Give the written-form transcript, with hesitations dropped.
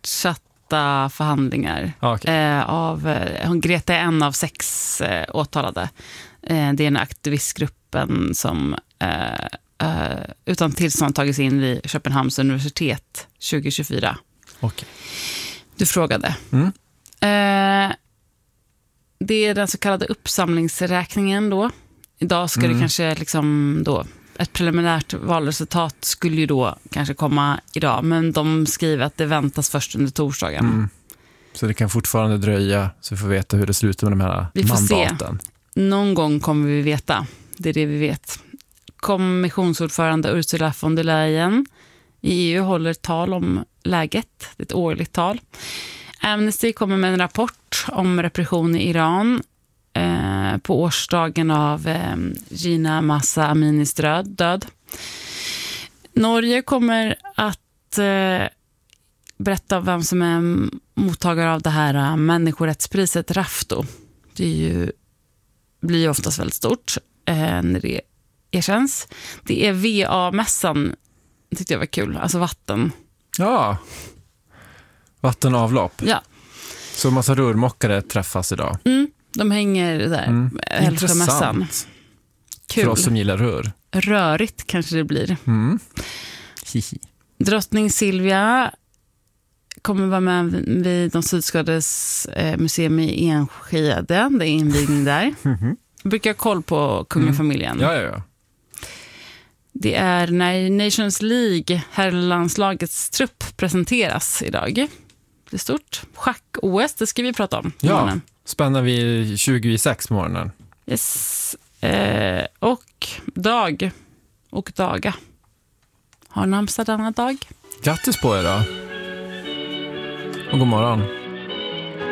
fortsatta förhandlingar. Greta är en av 6 åtalade. Det är den aktivistgruppen som utan tillstånd tagits in vid Köpenhamns universitet 2024. Okay. Du frågade. Det är den så kallade uppsamlingsräkningen då. Idag ska det kanske liksom då, ett preliminärt valresultat skulle ju då kanske komma idag, men de skriver att det väntas först under torsdagen. Så det kan fortfarande dröja, så vi får veta hur det slutar med de här vi får mandaten. Se. Någon gång kommer vi veta. Det är det vi vet. Kommissionsordförande Ursula von der Leyen i EU håller tal om läget. Det är ett årligt tal. Amnesty kommer med en rapport om repression i Iran på årsdagen av Jina Mahsa Aminis död. Norge kommer att berätta vem som är mottagare av det här människorättspriset Rafto. Det blir ju oftast väldigt stort när det erkänns. Det är VA-mässan, tyckte jag var kul. Alltså vatten. Ja, vattenavlopp. Ja. Så massa rörmokare träffas idag. De hänger där. Intressant. Kul. För oss som gillar rör. Rörigt kanske det blir. Drottning Silvia kommer vara med vid de Sydskådes museum i Enskede. Det är invigning där. Jag brukar ha koll på kungafamiljen. Ja. Det är när Nations League, herrlandslagets trupp, presenteras idag. Det är stort. Schack-OS, det ska vi prata om. Ja, spänner vi 26 morgonen. Yes. Och Dag och Daga har namnsdag denna dag. Grattis på er då. Och god morgon.